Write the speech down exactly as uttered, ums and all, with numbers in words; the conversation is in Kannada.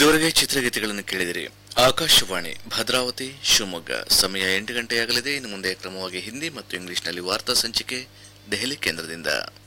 ಇದುವರೆಗೆ ಚಿತ್ರಗೀತೆಗಳನ್ನು ಕೇಳಿದಿರಿ. ಆಕಾಶವಾಣಿ ಭದ್ರಾವತಿ ಶಿವಮೊಗ್ಗ. ಸಮಯ ಎಂಟು ಗಂಟೆಯಾಗಲಿದೆ. ಇನ್ನು ಮುಂದೆ ಕ್ರಮವಾಗಿ ಹಿಂದಿ ಮತ್ತು ಇಂಗ್ಲಿಷ್ನಲ್ಲಿ ವಾರ್ತಾ ಸಂಚಿಕೆ ದೆಹಲಿ ಕೇಂದ್ರದಿಂದ.